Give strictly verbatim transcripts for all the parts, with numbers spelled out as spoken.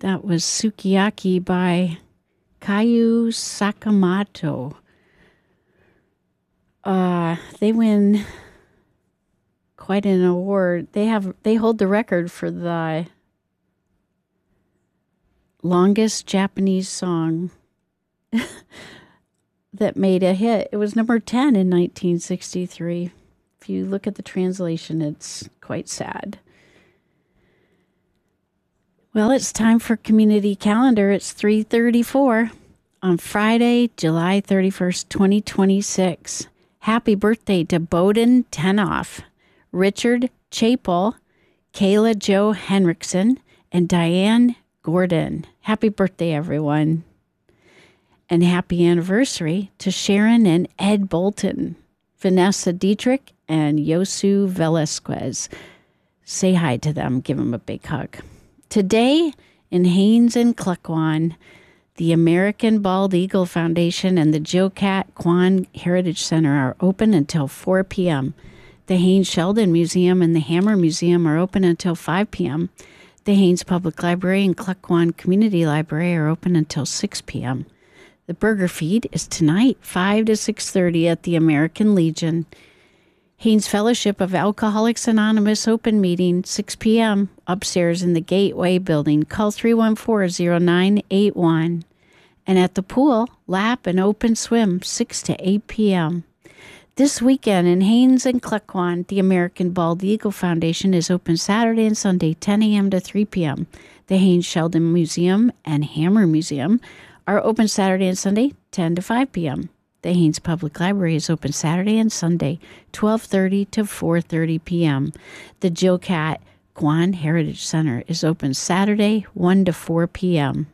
That was Sukiyaki by Kayu Sakamoto. Uh, they win quite an award. They have they hold the record for the longest Japanese song that made a hit. It was number ten in nineteen sixty-three. If you look at the translation, it's quite sad. Well, it's time for Community Calendar. It's three thirty-four on Friday, July thirty-first, twenty twenty-six. Happy birthday to Bowden Tenoff, Richard Chapel, Kayla Jo Henriksen, and Diane Gordon. Happy birthday, everyone. And happy anniversary to Sharon and Ed Bolton, Vanessa Dietrich, and Yosu Velasquez. Say hi to them. Give them a big hug. Today, in Haines and Cluckwan, the American Bald Eagle Foundation and the Joe Cat Kwan Heritage Center are open until four p.m. The Haines Sheldon Museum and the Hammer Museum are open until five p.m. The Haines Public Library and Cluckwan Community Library are open until six p.m. The Burger Feed is tonight, five to six thirty at the American Legion. Haines Fellowship of Alcoholics Anonymous open meeting, six p.m. upstairs in the Gateway building. Call three one four, zero nine eight one. And at the pool, lap and open swim, six to eight p.m. This weekend in Haines and Cluckwan, the American Bald Eagle Foundation is open Saturday and Sunday, ten a.m. to three p.m. The Haines Sheldon Museum and Hammer Museum are open Saturday and Sunday, ten to five p.m. The Haines Public Library is open Saturday and Sunday, twelve thirty to four thirty p.m. The Jill Cat Kwan Heritage Center is open Saturday, one to four p.m.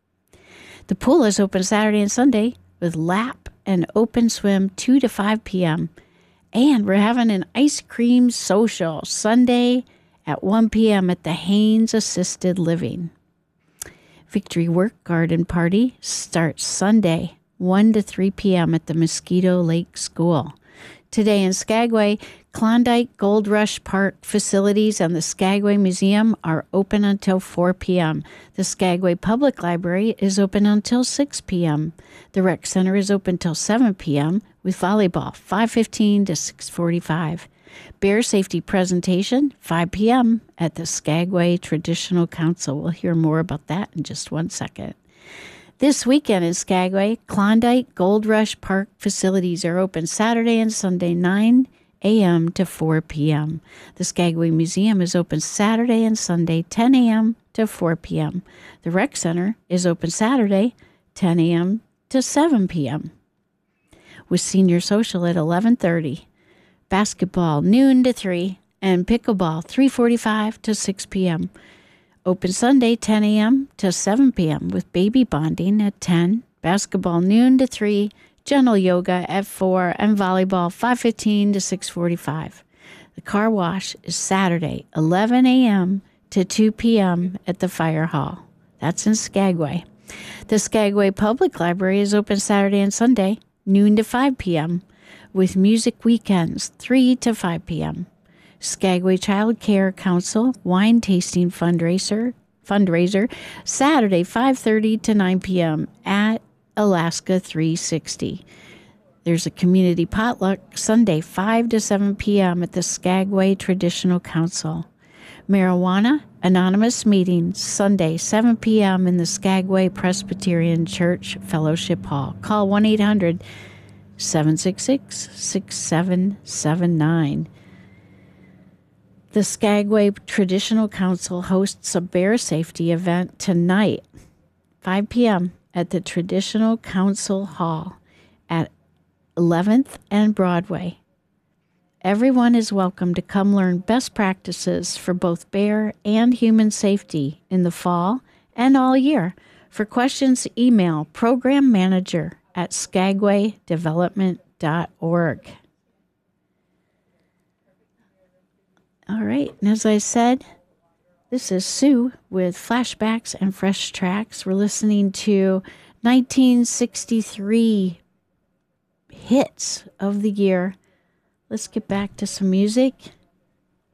The pool is open Saturday and Sunday with lap and open swim, two to five p.m. And we're having an ice cream social Sunday at one p.m. at the Haines Assisted Living. Victory Work Garden Party starts Sunday, one to three p.m. at the Mosquito Lake School. Today in Skagway, Klondike Gold Rush Park facilities and the Skagway Museum are open until four p.m. The Skagway Public Library is open until six p.m. The Rec Center is open till seven p.m. with volleyball, five fifteen to six forty-five. Bear Safety Presentation, five p.m. at the Skagway Traditional Council. We'll hear more about that in just one second. This weekend in Skagway, Klondike Gold Rush Park facilities are open Saturday and Sunday, nine a.m. to four p.m. The Skagway Museum is open Saturday and Sunday, ten a.m. to four p.m. The Rec Center is open Saturday, ten a.m. to seven p.m. with Senior Social at eleven thirty. Basketball, noon to three, and pickleball, three forty-five to six p.m. Open Sunday, ten a.m. to seven p.m. with baby bonding at ten, basketball noon to three, gentle yoga at four, and volleyball five fifteen to six forty-five. The car wash is Saturday, eleven a.m. to two p.m. at the fire hall. That's in Skagway. The Skagway Public Library is open Saturday and Sunday, noon to five p.m. with music weekends, three to five p.m. Skagway Child Care Council wine tasting fundraiser fundraiser Saturday five thirty to nine p.m. at Alaska three sixty. There's a community potluck Sunday five to seven p.m. at the Skagway Traditional Council. Marijuana Anonymous meeting Sunday seven p.m. in the Skagway Presbyterian Church Fellowship Hall. Call one eight hundred seven six six six seven seven nine. The Skagway Traditional Council hosts a bear safety event tonight, five p.m. at the Traditional Council Hall at eleventh and Broadway. Everyone is welcome to come learn best practices for both bear and human safety in the fall and all year. For questions, email program manager at skagway development dot org. All right, and as I said, this is Sue with Flashbacks and Fresh Tracks. We're listening to nineteen sixty-three hits of the year. Let's get back to some music.